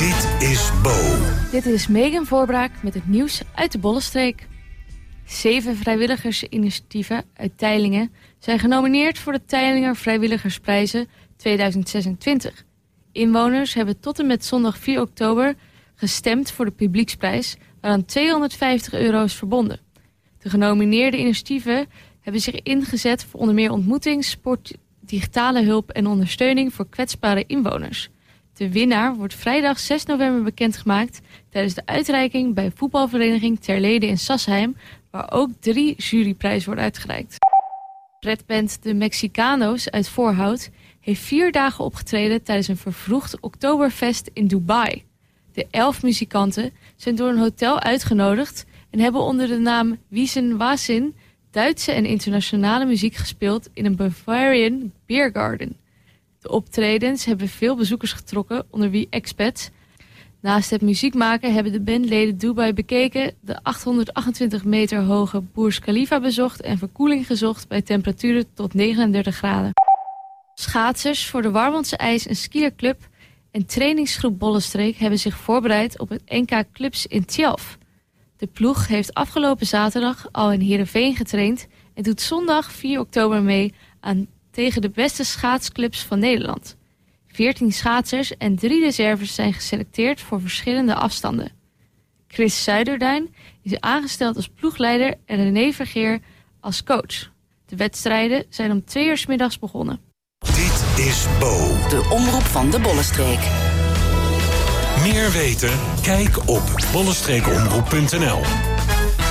Dit is Bo. Dit is Megan Voorbraak met het nieuws uit de Bollenstreek. 7 vrijwilligersinitiatieven uit Teylingen zijn genomineerd voor de Teylingen Vrijwilligersprijzen 2026. Inwoners hebben tot en met zondag 4 oktober gestemd voor de publieksprijs, waaraan €250 is verbonden. De genomineerde initiatieven hebben zich ingezet voor onder meer ontmoeting, sport, digitale hulp en ondersteuning voor kwetsbare inwoners. De winnaar wordt vrijdag 6 november bekendgemaakt tijdens de uitreiking bij voetbalvereniging Terlede in Sassheim, waar ook 3 juryprijzen worden uitgereikt. Redband de Mexicano's uit Voorhout heeft 4 dagen opgetreden tijdens een vervroegd Oktoberfest in Dubai. De 11 muzikanten zijn door een hotel uitgenodigd en hebben onder de naam Wiesen Wasin Duitse en internationale muziek gespeeld in een Bavarian Beer Garden. De optredens hebben veel bezoekers getrokken, onder wie expats. Naast het muziek maken hebben de bandleden Dubai bekeken, de 828 meter hoge Burj Khalifa bezocht en verkoeling gezocht bij temperaturen tot 39 graden. Schaatsers voor de Warmondse IJs en Skierclub en trainingsgroep Bollenstreek hebben zich voorbereid op het NK Clubs in Tialf. De ploeg heeft afgelopen zaterdag al in Heerenveen getraind en doet zondag 4 oktober mee aan tegen de beste schaatsclubs van Nederland. 14 schaatsers en 3 reserves zijn geselecteerd voor verschillende afstanden. Chris Zuiderduin is aangesteld als ploegleider en René Vergeer als coach. De wedstrijden zijn om 2 uur 's middags begonnen. Dit is Bo. De omroep van de Bollenstreek. Meer weten? Kijk op bollenstreekomroep.nl.